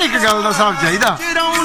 हर एक गल दा हिसाब चाहिदा।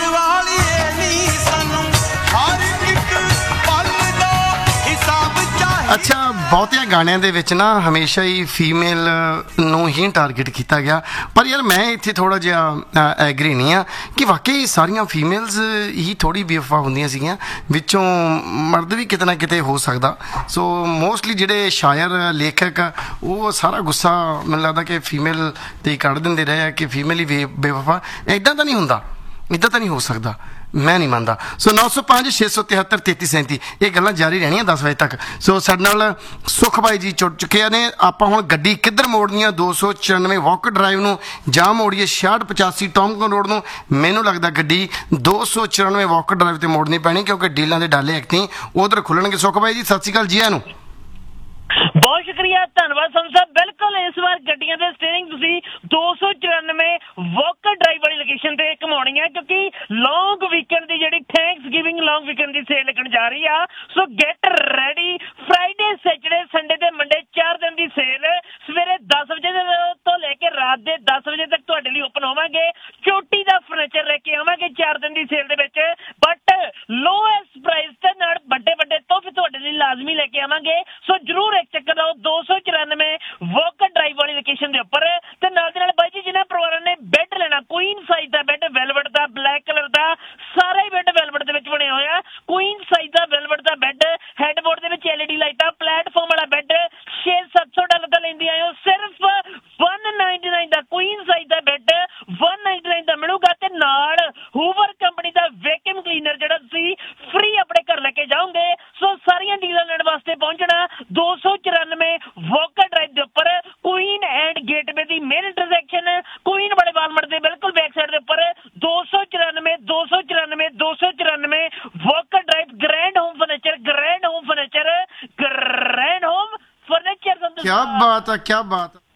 अच्छा बहुतिया गाणिਆਂ ਦੇ ਵਿੱਚ ना हमेशा ही फीमेल ਨੂੰ ही टारगेट किया गया, पर यार मैं इत्थे थोड़ा जिहा एग्री नहीं हाँ कि वाकई सारिया फीमेल्स ही थोड़ी बेवफा होंदियां सीगियां, विचों मर्द भी किते ना किते हो सकता। सो मोस्टली जिहड़े शायर लेखक वो सारा गुस्सा मैनूं लगदा कि फीमेल ते ही कढ़ दिंदे रहे कि फीमेल ही बेवफा। इदां तां नहीं हुंदा, इदां तां नहीं हो सकता, मैं नहीं मानता। सो 905 673 3337 ये गल्लां जारी रहनियां 10 बजे तक। सो साडे नाल सुख भाई जी जुड़ चुके ने। आपां हुण गड्डी किधर मोड़नी है, 294 वॉकर ड्राइव नूं जां मोड़ीए 6685 टॉमकन रोड नूं? मैनूं लगदा गड्डी 294 वॉकर ड्राइव ते मोड़नी पैनी, क्योंकि डीलां दे डाले एक्टी उधर खुलणगे। सुख भाई जी सत श्री अकाल जी आनूं। बहुत शुक्रिया, धन्यवाद संत साहब। बिल्कुल इस बार गड्डियां दे स्टीयरिंग तुसीं 294 वॉकर ड्राइव वाली लोकेशन ते घुमाउणी है, क्योंकि लॉन्ग वीकेंड दी जिहड़ी थैंक्स गिविंग लॉन्ग वीकेंड दी सेल लगण जा रही आ। सो get ready, Friday Saturday Sunday ते मंडे 4 दिन दी सेल सवेरे 10 बजे तो लेके रात दे 10 बजे तक तुहाडे लई ओपन होवांगे। चोटी दा फर्नीचर लेके आवांगे 4 दिन दी cell they which, but lowest price ते नाल बड़े बड़े तोहफे तुहाडे लई लाजमी लेके आवांगे। सो जरूर एक चक्कर आओ 294 वॉकर ड्राइव वाली लोकेशन दे उपर। ते नाल दे नाल बाई जी जिन्हां परिवारां ने बैड लेना, क्वीन साइज दा बैड, वेलवेट दा, ब्लैक कलर दा, सारा ही बैड वेलवेट दे विच बने होया। क्वीन साइज दा वेलवेट दा बैड, हैडबोर्ड दे विच LED लाइटां, प्लेटफॉर्म वाला बैड $600-700 दा लैंदी आए हो। सिर्फ 199 दा क्वीन साइज दा बैड 199 दा मिलूगा, ते नाल हूवर कंपनी दा वैक्यूम क्लीनर जिहड़ा तुसीं फ्री अपने घर लेके जाओगे। सो सारियां डीलां लैण वास्ते पहुंचना 294 वॉकर ड्राइव दे उपर, queen and gateway the main intersection, queen बड़े वालमार्ट दे बिल्कुल बैक साइड दे उपर 294 walker drive. Grand home furniture, grand home furniture, grand home furniture. क्या बात है, क्या बात है।